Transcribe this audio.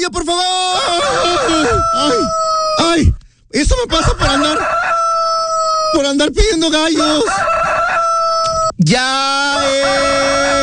policía, por favor! ¡Ay! ¡Ay! Eso me pasa por andar pidiendo gallos. ¡Ya